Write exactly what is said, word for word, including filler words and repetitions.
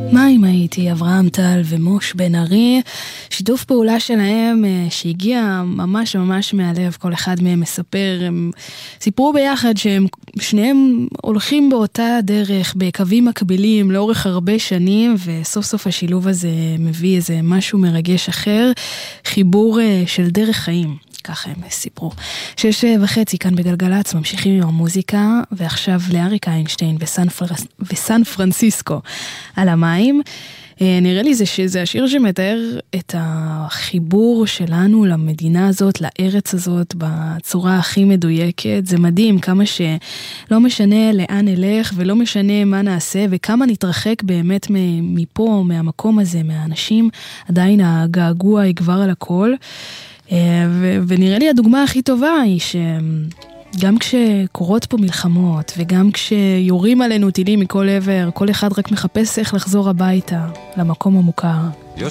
מה אם הייתי אברהם טל ומוש בן ארי, שיתוף פעולה שלהם שהגיע ממש ממש מהלב, כל אחד מהם מספר, הם סיפרו ביחד שהם שניהם הולכים באותה דרך, בקווים מקבילים לאורך הרבה שנים, וסוף סוף השילוב הזה מביא איזה משהו מרגש אחר, חיבור של דרך חיים. ככה הם סיפרו. שש וחצי כאן בגלגלץ, ממשיכים עם המוזיקה, ועכשיו לאריק איינשטיין וסן, פר... וסן פרנסיסקו על המים. נראה לי זה שזה השיר שמתאר את החיבור שלנו למדינה הזאת, לארץ הזאת, בצורה הכי מדויקת. זה מדהים כמה שלא משנה לאן נלך, ולא משנה מה נעשה, וכמה נתרחק באמת מפה, מהמקום הזה, מהאנשים, עדיין הגעגוע יגבר על הכל. ו- ונראה לי הדוגמה הכי טובה היא שגם כשקורות פה מלחמות וגם כשיורים עלינו טילים מכל עבר, כל אחד רק מחפש איך לחזור הביתה למקום המוכר.